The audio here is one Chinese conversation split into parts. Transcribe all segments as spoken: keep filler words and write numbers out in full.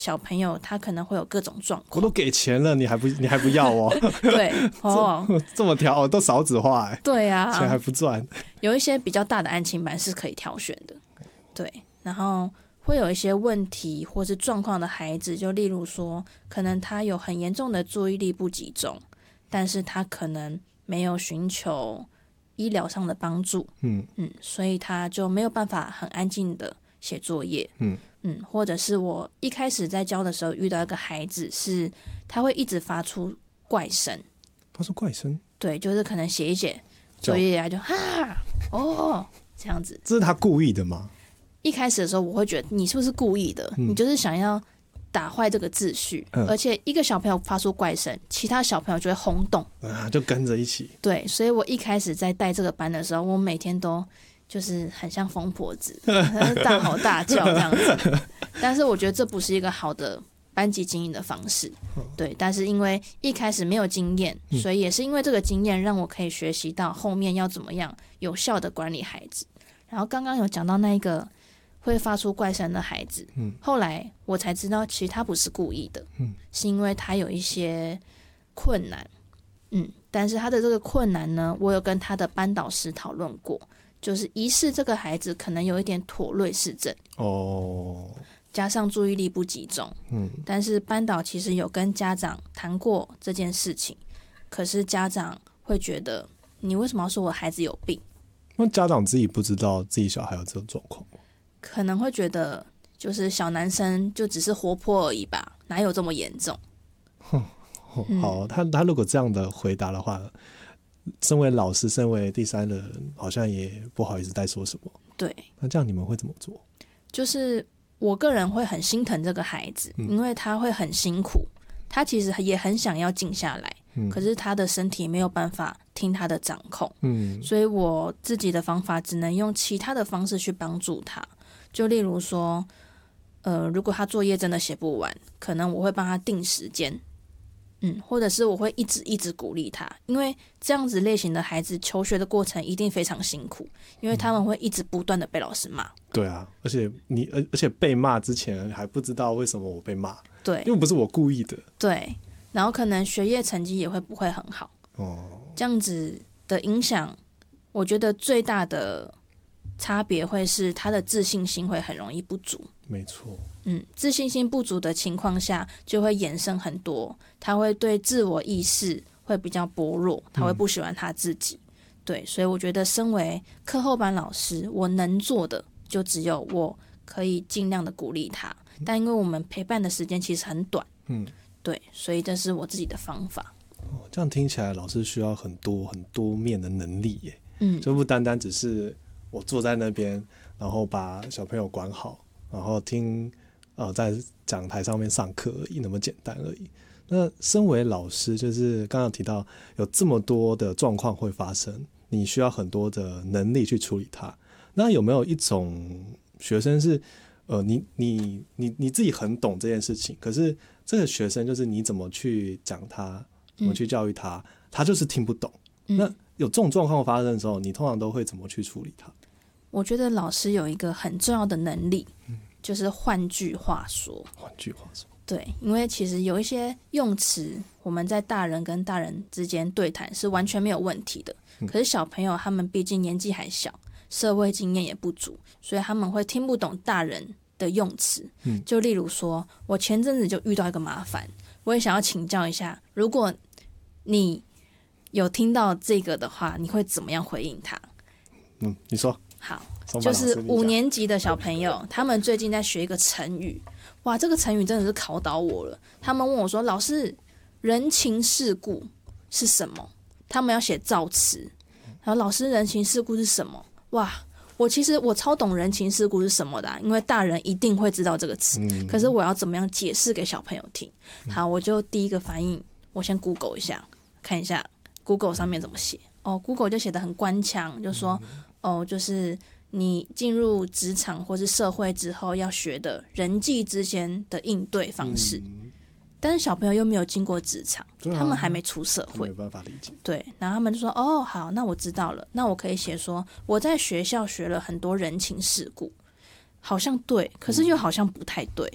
小朋友他可能会有各种状况。 我都给钱了，你还不你还不要哦？ 对哦， 这, 这么挑、哦、都少子化哎。 对啊， 钱还不赚。 有一些比较大的安亲班是可以挑选的，对，然后会有一些问题或是状况的孩子，就例如说，可能他有很严重的注意力不集中，但是他可能没有寻求医疗上的帮助， 嗯嗯，所以他就没有办法很安静的写作业， 嗯嗯，或者是我一开始在教的时候遇到一个孩子是，他会一直发出怪声， 发出怪声， 对，就是可能写一写作业啊，就哈哦这样子。 这是他故意的吗？ 一开始的时候我会觉得你是不是故意的，嗯、你就是想要打坏这个秩序、嗯，而且一个小朋友发出怪声，其他小朋友就会轰动啊，就跟着一起。对， 所以我一开始在带这个班的时候，我每天都就是很像疯婆子，大吼大叫这样子。但是我觉得这不是一个好的班级经营的方式，对。但是因为一开始没有经验，所以也是因为这个经验让我可以学习到后面要怎么样有效的管理孩子。然后刚刚有讲到那一个会发出怪声的孩子，嗯，后来我才知道其实他不是故意的，嗯，是因为他有一些困难，嗯，但是他的这个困难呢，我有跟他的班导师讨论过，就是疑似这个孩子可能有一点妥瑞氏症哦，加上注意力不集中，嗯，但是班导其实有跟家长谈过这件事情，可是家长会觉得你为什么要说我孩子有病？ 那家长自己不知道自己小孩有这种状况吗？ 可能会觉得就是小男生就只是活泼而已吧，哪有这么严重？ 哼，好，他他如果这样的回答的话，身为老师，身为第三人，好像也不好意思再说什么。 对， 那这样你们会怎么做？ 就是我个人会很心疼这个孩子，嗯、因为他会很辛苦，他其实也很想要静下来，嗯、可是他的身体没有办法听他的掌控，嗯，所以我自己的方法只能用其他的方式去帮助他。就例如说，呃，如果他作业真的写不完，可能我会帮他定时间，嗯，或者是我会一直一直鼓励他，因为这样子类型的孩子求学的过程一定非常辛苦，因为他们会一直不断的被老师骂。 对啊，而且你而而且被骂之前还不知道为什么我被骂， 对， 因为不是我故意的。 对，然后可能学业成绩也会不会很好，哦，这样子的影响，我觉得最大的差别会是他的自信心会很容易不足。 没错， 嗯，自信心不足的情况下，就会衍生很多，他会对自我意识会比较薄弱，他会不喜欢他自己。嗯、对，所以我觉得身为课后班老师，我能做的就只有我可以尽量的鼓励他，但因为我们陪伴的时间其实很短，嗯，对，所以这是我自己的方法。 哦，这样听起来老师需要很多很多面的能力耶， 嗯， 就不单单只是我坐在那边，然后把小朋友管好，然后听呃在讲台上面上课而已，那么简单而已。那身为老师，就是刚刚提到有这么多的状况会发生，你需要很多的能力去处理它。那有没有一种学生是呃你你你你自己很懂这件事情，可是这个学生就是你怎么去讲他，怎么去教育他，嗯、他就是听不懂。嗯、那有这种状况发生的时候，你通常都会怎么去处理它？ 我觉得老师有一个很重要的能力，嗯、就是换句话说。 换句话说， 对，因为其实有一些用词，我们在大人跟大人之间对谈是完全没有问题的。嗯、可是小朋友他们毕竟年纪还小，社会经验也不足，所以他们会听不懂大人的用词。嗯、就例如说，我前阵子就遇到一个麻烦，我也想要请教一下，如果你有听到这个的话，你会怎么样回应他？ 嗯，你说。 好，就是五年级的小朋友，他们最近在学一个成语，哇，这个成语真的是考倒我了。他们问我说：“老师，人情世故是什么？”他们要写造词，然后老师，人情世故是什么？哇，我其实我超懂人情世故是什么的、啊，因为大人一定会知道这个词，嗯、可是我要怎么样解释给小朋友听？好，我就第一个反应，我先 Google 一下，看一下 Google 上面怎么写。哦 ，Google 就写得很官腔，就说。嗯哦，就是你进入职场或是社会之后要学的人际之间的应对方式，嗯、但是小朋友又没有经过职场，啊、他们还没出社会， 没办法理解。 对，然后他们就说：“哦，好，那我知道了，那我可以写说我在学校学了很多人情世故，好像对，可是又好像不太对。嗯”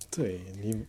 对你